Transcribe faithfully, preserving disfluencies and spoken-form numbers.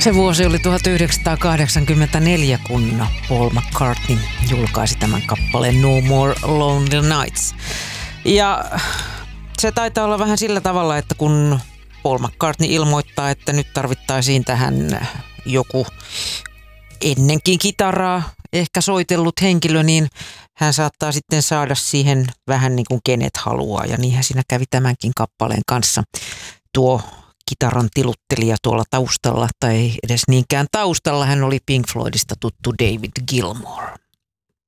Se vuosi oli tuhatyhdeksänsataakahdeksankymmentäneljä, kun Paul McCartney julkaisi tämän kappaleen No More Lonely Nights. Ja se taitaa olla vähän sillä tavalla, että kun Paul McCartney ilmoittaa, että nyt tarvittaisiin tähän joku ennenkin kitaraa ehkä soitellut henkilö, niin hän saattaa sitten saada siihen vähän niin kuin kenet haluaa. Ja niinhän siinä kävi tämänkin kappaleen kanssa. Tuo kitaran tiluttelija tuolla taustalla, tai edes niinkään taustalla, hän oli Pink Floydista tuttu David Gilmour.